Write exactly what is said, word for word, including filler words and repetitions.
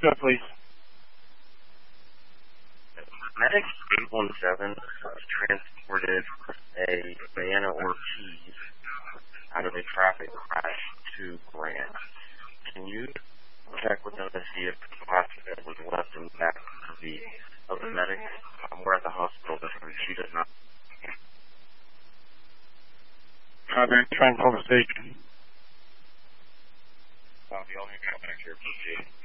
Good, please. Medic eight one seven transported a Diana Ortiz out of a traffic crash to Grant. Can you check with them to see if the oxygen was left in the back of the, of the medic? Um, we're at the hospital, but she does not. Uh, they're trying to call the station. Uh, the only guy back here, P G.